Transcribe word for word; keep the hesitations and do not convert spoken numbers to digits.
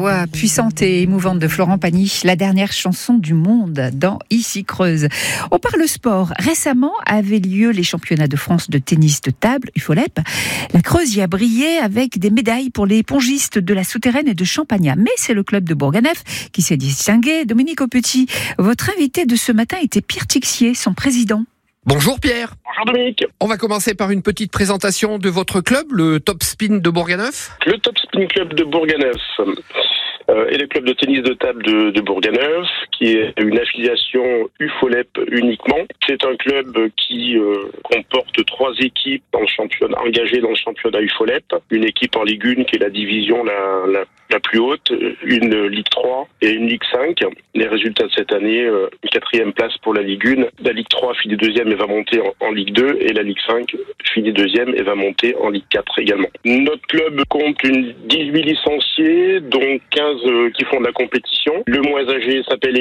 voix puissante et émouvante de Florent Pagny, la dernière chanson du monde dans Ici Creuse. On parle sport. Récemment avaient lieu les championnats de France de tennis de table, U F O L E P. La Creuse y a brillé avec des médailles pour les pongistes de la Souterraine et de Champagnat. Mais c'est le club de Bourganeuf qui s'est distingué. Dominique Aupetit, votre invité de ce matin était Pierre Tixier, son président. Bonjour Pierre. Bonjour Dominique. On va commencer par une petite présentation de votre club, le Top Spin de Bourganeuf. Le Top Spin Club de Bourganeuf euh, est le club de tennis de table de, de Bourganeuf, qui est une affiliation U F O L E P uniquement. C'est un club qui euh, comporte trois équipes dans le championnat, engagées dans le championnat U F O L E P. Une équipe en Ligue un qui est la division la, la, la plus haute, une Ligue trois et une Ligue cinq. Les résultats de cette année, euh, une quatrième place pour la Ligue un. La Ligue trois finit deuxième et va monter en, en Ligue deux, et la Ligue cinq finit deuxième et va monter en Ligue quatre également. Notre club compte une dix-huit licenciés, dont quinze euh, qui font de la compétition. Le moins âgé s'appelle